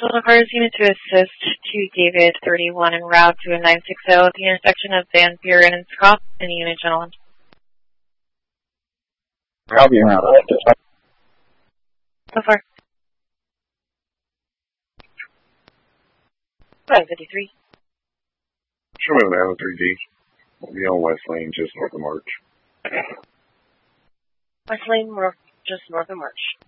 Total cars unit to assist to David 31 en route to a 960 at the intersection of Van Buren and Scott in the unit, gentlemen. Copy, around. So far. 553. Sherman Avenue 3D. We'll be on West Lane, just north of March. West Lane, just north of March.